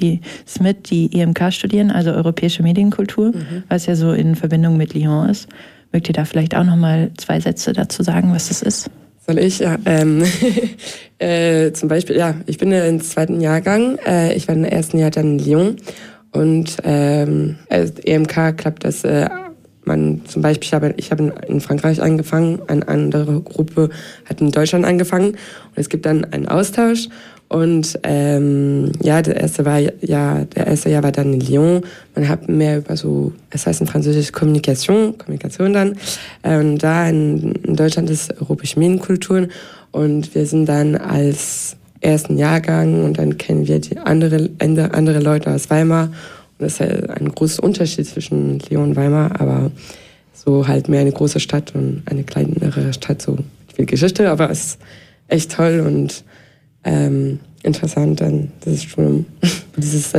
die Smith, die EMK studieren, also Europäische Medienkultur, was ja so in Verbindung mit Lyon ist. Mögt ihr da vielleicht auch nochmal 2 Sätze dazu sagen, was das ist? Soll ich? Ja. Zum Beispiel, ja, ich bin im 2. Jahrgang. Ich war im 1. Jahr dann in Lyon. Und EMK klappt das, man zum Beispiel, ich habe in Frankreich angefangen, eine andere Gruppe hat in Deutschland angefangen. Und es gibt dann einen Austausch. Und ja, der erste Jahr war dann in Lyon. Man hat mehr über so, es heißt in Französisch Kommunikation dann. Und da in Deutschland ist Europäische Medienkultur. Und wir sind dann als 1. Jahrgang und dann kennen wir die andere Leute aus Weimar. Und das ist halt ein großer Unterschied zwischen Lyon und Weimar, aber so halt mehr eine große Stadt und eine kleinere Stadt, so viel Geschichte, aber es ist echt toll und interessant dann dieses Studium, dieses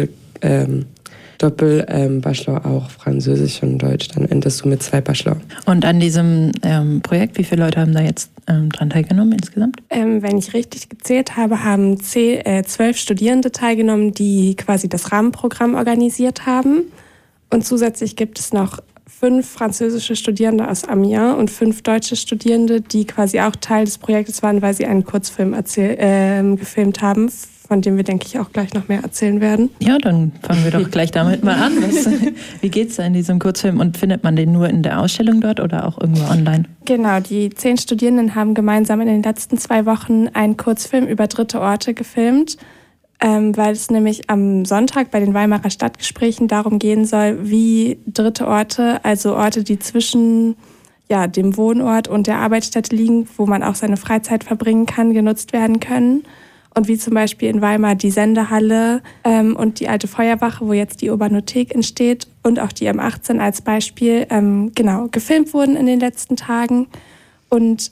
Doppel-Bachelor auch Französisch und Deutsch, dann endest du mit 2 Bachelor. Und an diesem Projekt, wie viele Leute haben da jetzt dran teilgenommen insgesamt? Wenn ich richtig gezählt habe, haben 12 Studierende teilgenommen, die quasi das Rahmenprogramm organisiert haben. Und zusätzlich gibt es noch 5 französische Studierende aus Amiens und 5 deutsche Studierende, die quasi auch Teil des Projektes waren, weil sie einen Kurzfilm gefilmt haben, von dem wir, denke ich, auch gleich noch mehr erzählen werden. Ja, dann fangen wir doch gleich damit mal an. Wie geht's da in diesem Kurzfilm und findet man den nur in der Ausstellung dort oder auch irgendwo online? Genau, die 10 Studierenden haben gemeinsam in den letzten 2 Wochen einen Kurzfilm über dritte Orte gefilmt, weil es nämlich am Sonntag bei den Weimarer Stadtgesprächen darum gehen soll, wie dritte Orte, also Orte, die zwischen dem Wohnort und der Arbeitsstätte liegen, wo man auch seine Freizeit verbringen kann, genutzt werden können. Und wie zum Beispiel in Weimar die Sendehalle und die alte Feuerwache, wo jetzt die Urbanothek entsteht, und auch die M18 als Beispiel, gefilmt wurden in den letzten Tagen. Und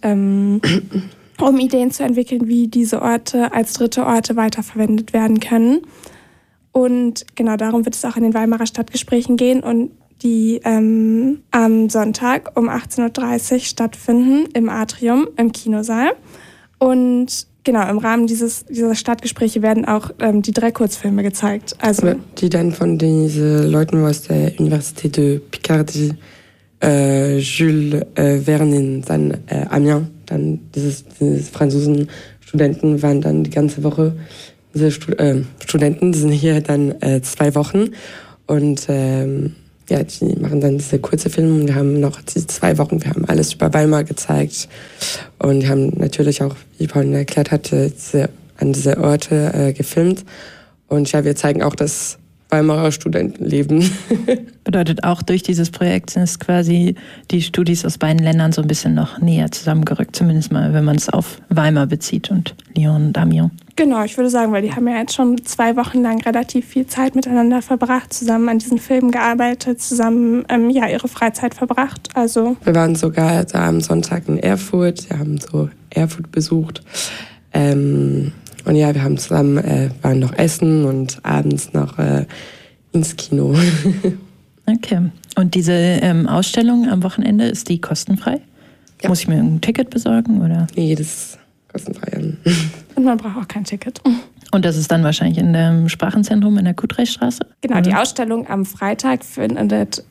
um Ideen zu entwickeln, wie diese Orte als dritte Orte weiterverwendet werden können. Und genau darum wird es auch in den Weimarer Stadtgesprächen gehen und die am Sonntag um 18.30 Uhr stattfinden im Atrium, im Kinosaal. Und genau, im Rahmen dieser Stadtgespräche werden auch die 3 Kurzfilme gezeigt. Also die dann von diesen Leuten aus der Université de Picardie, Jules Verne, dann Amiens, dann diese franzosen Studenten waren dann die ganze Woche, diese Studenten, die sind hier dann 2 Wochen und die machen dann diese kurze Filme. Wir haben noch diese 2 Wochen, wir haben alles über Weimar gezeigt und haben natürlich auch, wie Pauline erklärt hatte, an diese Orte gefilmt. Und ja, wir zeigen auch das Weimarer Studentenleben. Bedeutet auch, durch dieses Projekt sind es quasi die Studis aus beiden Ländern so ein bisschen noch näher zusammengerückt, zumindest mal, wenn man es auf Weimar bezieht und Lyon und Amiens. Genau, ich würde sagen, weil die haben ja jetzt schon 2 Wochen lang relativ viel Zeit miteinander verbracht, zusammen an diesen Filmen gearbeitet, zusammen ihre Freizeit verbracht. Also wir waren sogar da am Sonntag in Erfurt, wir haben so Erfurt besucht. Und ja, wir haben zusammen, waren noch essen und abends noch ins Kino. Okay. Und diese Ausstellung am Wochenende, ist die kostenfrei? Ja. Muss ich mir ein Ticket besorgen, oder? Nee, das ist kostenfrei. Und man braucht auch kein Ticket. Und das ist dann wahrscheinlich in dem Sprachenzentrum in der Kutrechtstraße? Genau, die Ausstellung ab Freitag findet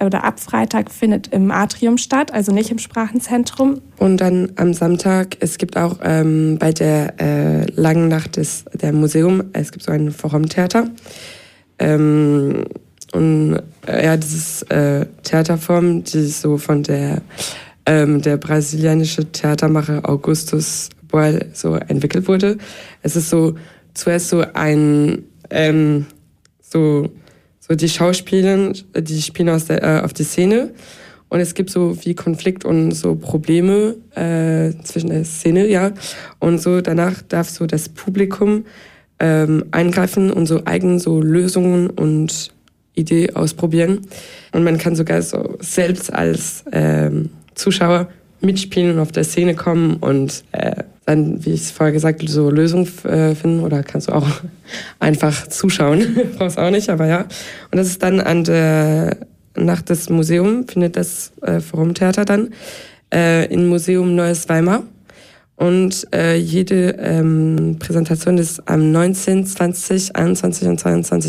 im Atrium statt, also nicht im Sprachenzentrum. Und dann am Samstag, es gibt auch bei der langen Nacht der Museum, es gibt so ein Forumtheater. Dieses Theaterform, die so von der brasilianische Theatermacher Augustus Boal so entwickelt wurde. Es ist so zuerst so ein die Schauspieler, die spielen auf die Szene und es gibt so wie Konflikt und so Probleme zwischen der Szene, ja, und so danach darf so das Publikum eingreifen und so eigene so Lösungen und Ideen ausprobieren und man kann sogar so selbst als Zuschauer mitspielen und auf der Szene kommen und dann, wie ich es vorher gesagt habe, so Lösungen finden oder kannst du auch einfach zuschauen. Brauchst auch nicht, aber ja. Und das ist dann nach des Museum, findet das Forumtheater dann im Museum Neues Weimar. Und jede Präsentation ist am 19., 20., 21. und 22.